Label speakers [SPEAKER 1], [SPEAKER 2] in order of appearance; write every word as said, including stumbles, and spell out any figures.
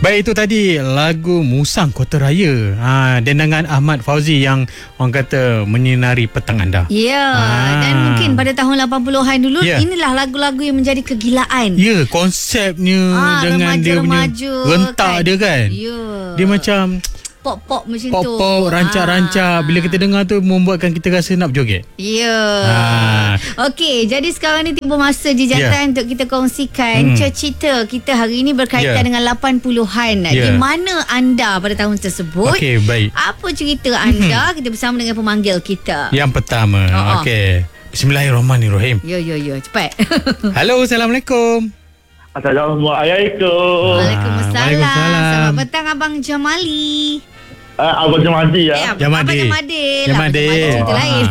[SPEAKER 1] Baik, itu tadi lagu Musang Kota Raya. Ha, dendangan Ahmad Fauzi yang orang kata menyinari petang anda.
[SPEAKER 2] Ya,
[SPEAKER 1] ha.
[SPEAKER 2] Dan mungkin pada tahun lapan puluhan dulu,
[SPEAKER 1] ya.
[SPEAKER 2] inilah lagu-lagu yang menjadi kegilaan.
[SPEAKER 1] Ya, konsepnya ha, dengan
[SPEAKER 2] remaja,
[SPEAKER 1] dia punya
[SPEAKER 2] remaja,
[SPEAKER 1] rentak
[SPEAKER 2] kan?
[SPEAKER 1] dia kan.
[SPEAKER 2] Ya.
[SPEAKER 1] Dia macam
[SPEAKER 2] pop-pop macam
[SPEAKER 1] pop,
[SPEAKER 2] tu.
[SPEAKER 1] Pop-pop, rancak-rancak.
[SPEAKER 2] Ah.
[SPEAKER 1] Bila kita dengar tu membuatkan kita rasa nak berjoget.
[SPEAKER 2] Ya.
[SPEAKER 1] Ah.
[SPEAKER 2] Okey, jadi sekarang ni tiba masa je jantan yeah. untuk kita kongsikan hmm. cerita kita hari ini berkaitan yeah. dengan lapan puluhan.
[SPEAKER 1] Yeah.
[SPEAKER 2] Di mana anda pada tahun tersebut?
[SPEAKER 1] Okey, baik.
[SPEAKER 2] Apa cerita anda? Kita bersama dengan pemanggil kita.
[SPEAKER 1] Yang pertama. Oh, okey. Bismillahirrahmanirrahim.
[SPEAKER 2] Ya, ya, ya. Cepat.
[SPEAKER 1] Halo, Assalamualaikum.
[SPEAKER 3] Assalamualaikum.
[SPEAKER 2] Waalaikumsalam.
[SPEAKER 1] Waalaikumsalam.
[SPEAKER 2] Selamat petang Abang Jamali.
[SPEAKER 3] Uh, Abang Jamadi ya.
[SPEAKER 2] Eh,
[SPEAKER 1] Jamadi.
[SPEAKER 2] Abang Jamadi.
[SPEAKER 1] Jamadi.
[SPEAKER 2] Cerita lain.